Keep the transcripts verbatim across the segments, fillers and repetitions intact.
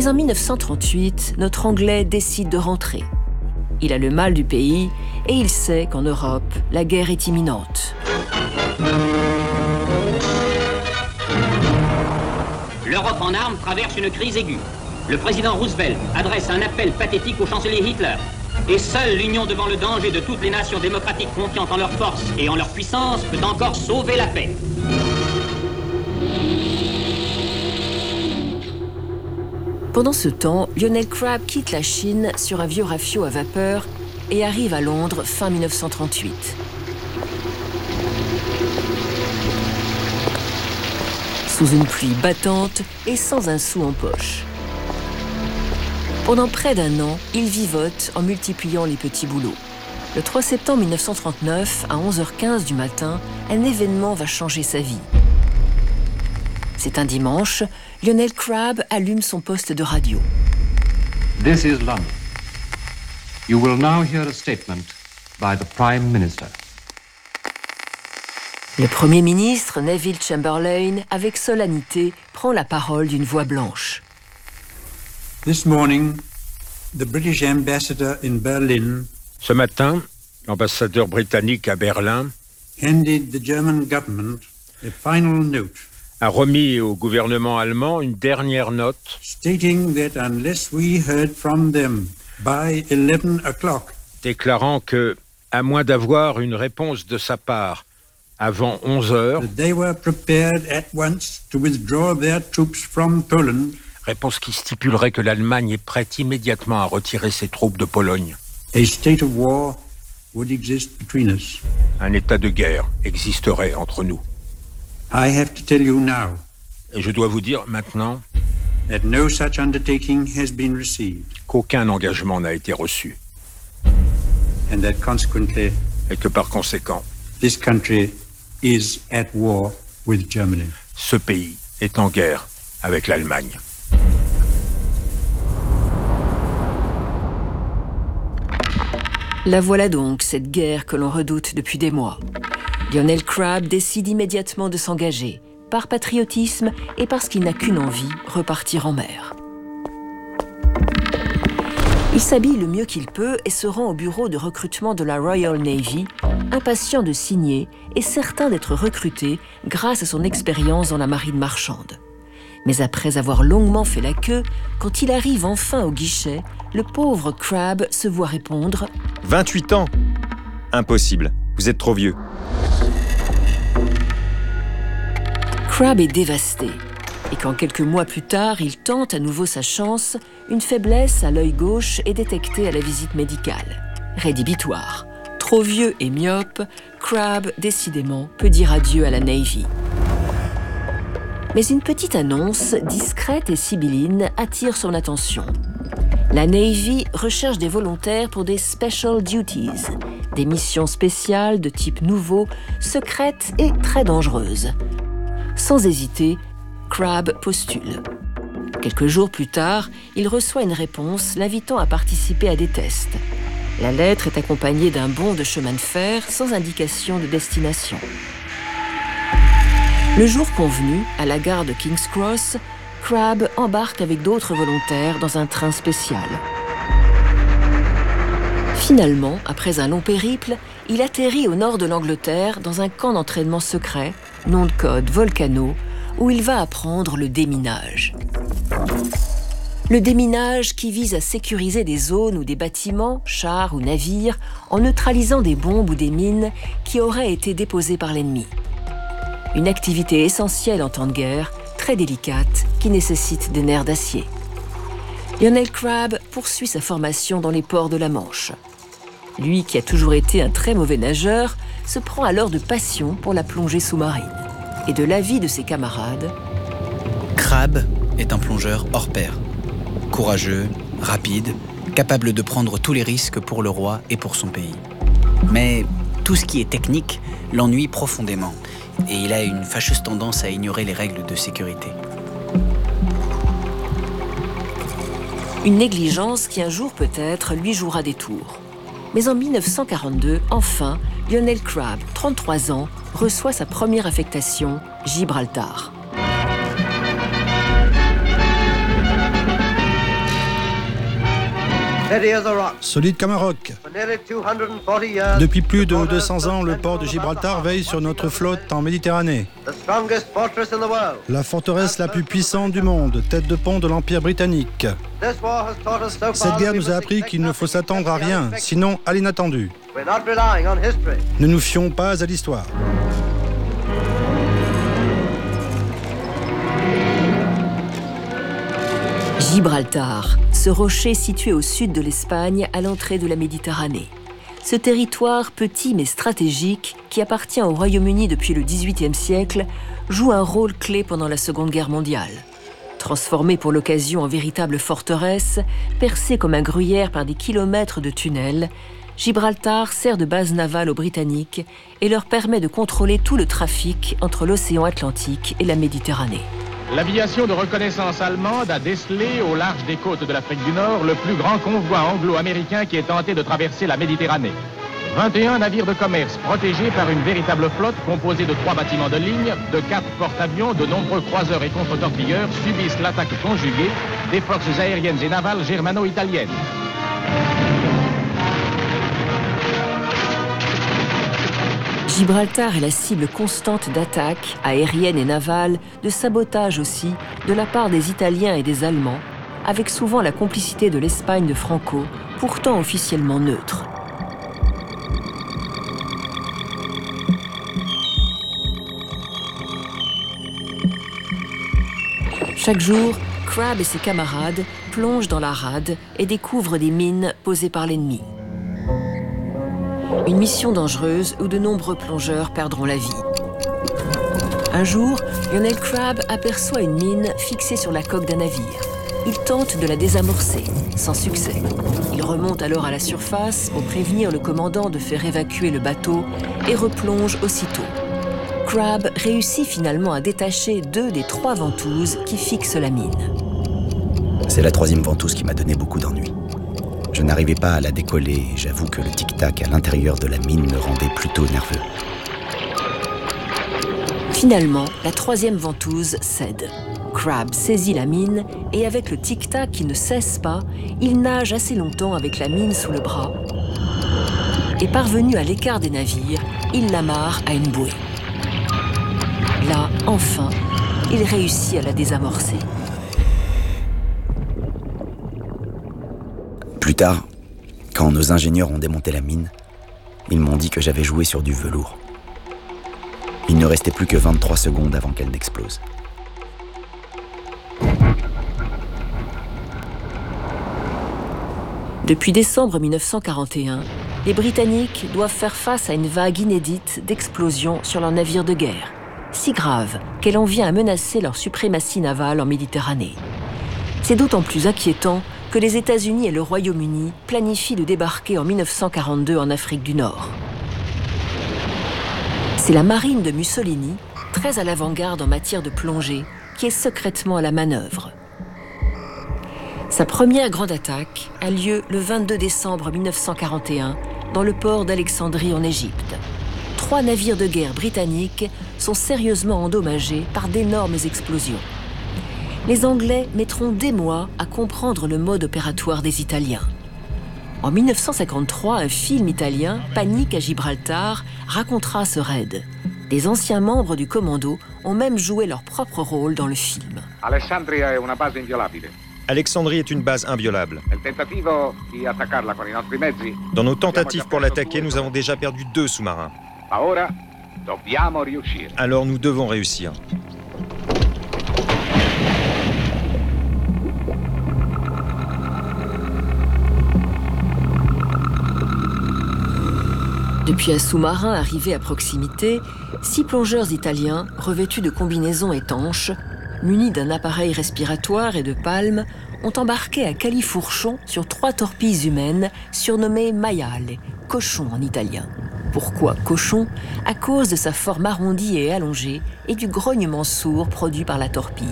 Mais en dix-neuf cent trente-huit, notre Anglais décide de rentrer. Il a le mal du pays et il sait qu'en Europe, la guerre est imminente. L'Europe en armes traverse une crise aiguë. Le président Roosevelt adresse un appel pathétique au chancelier Hitler. Et seule l'union devant le danger de toutes les nations démocratiques confiantes en leur force et en leur puissance peut encore sauver la paix. Pendant ce temps, Lionel Crabb quitte la Chine sur un vieux rafio à vapeur et arrive à Londres fin dix-neuf cent trente-huit. Sous une pluie battante et sans un sou en poche. Pendant près d'un an, il vivote en multipliant les petits boulots. Le trois septembre dix-neuf cent trente-neuf, à onze heures quinze du matin, un événement va changer sa vie. C'est un dimanche, Lionel Crabb allume son poste de radio. This is London. You will now hear a statement by the Prime Minister. Le Premier ministre, Neville Chamberlain, avec solennité, prend la parole d'une voix blanche. This morning, the British ambassador in Berlin Ce matin, l'ambassadeur britannique à Berlin handed the German government a final note a remis au gouvernement allemand une dernière note stating that unless we heard from them by eleven o'clock, déclarant que, à moins d'avoir une réponse de sa part avant onze heures, that they were prepared at once to withdraw their troops from Poland. Réponse qui stipulerait que l'Allemagne est prête immédiatement à retirer ses troupes de Pologne. A state of war would exist between us. Un état de guerre existerait entre nous. I have to tell you now Et je dois vous dire maintenant that no such undertaking has been received, qu'aucun engagement n'a été reçu. and that consequently Et que par conséquent, this country is at war with Germany. ce pays est en guerre avec l'Allemagne. La voilà donc, cette guerre que l'on redoute depuis des mois. Lionel Crabb décide immédiatement de s'engager, par patriotisme et parce qu'il n'a qu'une envie, repartir en mer. Il s'habille le mieux qu'il peut et se rend au bureau de recrutement de la Royal Navy, impatient de signer et certain d'être recruté grâce à son expérience dans la marine marchande. Mais après avoir longuement fait la queue, quand il arrive enfin au guichet, le pauvre Crabb se voit répondre « vingt-huit ans. Impossible, vous êtes trop vieux. » Crabb est dévasté. Et quand quelques mois plus tard, il tente à nouveau sa chance, une faiblesse à l'œil gauche est détectée à la visite médicale. Rédhibitoire. Trop vieux et myope, Crabb, décidément, peut dire adieu à la Navy. Mais une petite annonce, discrète et sibylline, attire son attention. La Navy recherche des volontaires pour des special duties, des missions spéciales de type nouveau, secrètes et très dangereuses. Sans hésiter, Crabb postule. Quelques jours plus tard, il reçoit une réponse l'invitant à participer à des tests. La lettre est accompagnée d'un bon de chemin de fer sans indication de destination. Le jour convenu, à la gare de King's Cross, Crabb embarque avec d'autres volontaires dans un train spécial. Finalement, après un long périple, il atterrit au nord de l'Angleterre dans un camp d'entraînement secret, nom de code Volcano, où il va apprendre le déminage. Le déminage qui vise à sécuriser des zones ou des bâtiments, chars ou navires, en neutralisant des bombes ou des mines qui auraient été déposées par l'ennemi. Une activité essentielle en temps de guerre, très délicate, qui nécessite des nerfs d'acier. Lionel Crabb poursuit sa formation dans les ports de la Manche. Lui, qui a toujours été un très mauvais nageur, se prend alors de passion pour la plongée sous-marine. Et de l'avis de ses camarades, Crabb est un plongeur hors pair. Courageux, rapide, capable de prendre tous les risques pour le roi et pour son pays. Mais tout ce qui est technique l'ennuie profondément. Et il a une fâcheuse tendance à ignorer les règles de sécurité. Une négligence qui un jour peut-être lui jouera des tours. Mais en dix-neuf cent quarante-deux, enfin, Lionel Crabb, trente-trois ans, reçoit sa première affectation, Gibraltar. Solide comme un roc. Depuis plus de deux cents ans, le port de Gibraltar veille sur notre flotte en Méditerranée. La forteresse la plus puissante du monde, tête de pont de l'Empire britannique. Cette guerre nous a appris qu'il ne faut s'attendre à rien, sinon à l'inattendu. Ne nous fions pas à l'histoire. Gibraltar, ce rocher situé au sud de l'Espagne, à l'entrée de la Méditerranée. Ce territoire petit mais stratégique, qui appartient au Royaume-Uni depuis le dix-huitième siècle, joue un rôle clé pendant la Seconde Guerre mondiale. Transformé pour l'occasion en véritable forteresse, percée comme un gruyère par des kilomètres de tunnels, Gibraltar sert de base navale aux Britanniques et leur permet de contrôler tout le trafic entre l'océan Atlantique et la Méditerranée. L'aviation de reconnaissance allemande a décelé au large des côtes de l'Afrique du Nord le plus grand convoi anglo-américain qui ait tenté de traverser la Méditerranée. vingt et un navires de commerce protégés par une véritable flotte composée de trois bâtiments de ligne, de quatre porte-avions, de nombreux croiseurs et contre-torpilleurs subissent l'attaque conjuguée des forces aériennes et navales germano-italiennes. Gibraltar est la cible constante d'attaques, aériennes et navales, de sabotage aussi, de la part des Italiens et des Allemands, avec souvent la complicité de l'Espagne de Franco, pourtant officiellement neutre. Chaque jour, Crabbe et ses camarades plongent dans la rade et découvrent des mines posées par l'ennemi. Une mission dangereuse où de nombreux plongeurs perdront la vie. Un jour, Lionel Crabbe aperçoit une mine fixée sur la coque d'un navire. Il tente de la désamorcer, sans succès. Il remonte alors à la surface pour prévenir le commandant de faire évacuer le bateau et replonge aussitôt. Crabbe réussit finalement à détacher deux des trois ventouses qui fixent la mine. C'est la troisième ventouse qui m'a donné beaucoup d'ennuis. Je n'arrivais pas à la décoller et j'avoue que le tic-tac à l'intérieur de la mine me rendait plutôt nerveux. Finalement, la troisième ventouse cède. Crabbe saisit la mine et avec le tic-tac qui ne cesse pas, il nage assez longtemps avec la mine sous le bras. Et parvenu à l'écart des navires, il l'amarre à une bouée. Là, enfin, il réussit à la désamorcer. Plus tard, quand nos ingénieurs ont démonté la mine, ils m'ont dit que j'avais joué sur du velours. Il ne restait plus que vingt-trois secondes avant qu'elle n'explose. Depuis décembre mille neuf cent quarante et un, les Britanniques doivent faire face à une vague inédite d'explosions sur leurs navires de guerre, si grave qu'elle en vient à menacer leur suprématie navale en Méditerranée. C'est d'autant plus inquiétant que les États-Unis et le Royaume-Uni planifient de débarquer en mille neuf cent quarante-deux en Afrique du Nord. C'est la marine de Mussolini, très à l'avant-garde en matière de plongée, qui est secrètement à la manœuvre. Sa première grande attaque a lieu le vingt-deux décembre mille neuf cent quarante et un dans le port d'Alexandrie en Égypte. Trois navires de guerre britanniques sont sérieusement endommagés par d'énormes explosions. Les Anglais mettront des mois à comprendre le mode opératoire des Italiens. En mille neuf cent cinquante-trois, un film italien, Panique à Gibraltar, racontera ce raid. Des anciens membres du commando ont même joué leur propre rôle dans le film. Alessandria est una base inviolabile. Alexandrie est une base inviolable. Dans nos tentatives pour l'attaquer, nous avons déjà perdu deux sous-marins. Alors nous devons réussir. Depuis un sous-marin arrivé à proximité, six plongeurs italiens, revêtus de combinaisons étanches, munis d'un appareil respiratoire et de palmes, ont embarqué à califourchon sur trois torpilles humaines surnommées maiale, cochon en italien. Pourquoi cochon? À cause de sa forme arrondie et allongée et du grognement sourd produit par la torpille.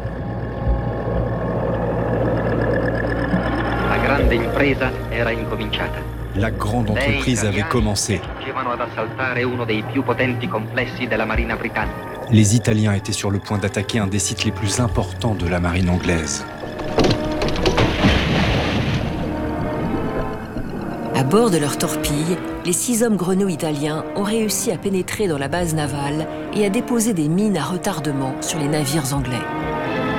La grande impresa era incominciata. La grande entreprise avait commencé. Les Italiens étaient sur le point d'attaquer un des sites les plus importants de la marine anglaise. À bord de leur torpille, les six hommes grenouilles italiens ont réussi à pénétrer dans la base navale et à déposer des mines à retardement sur les navires anglais.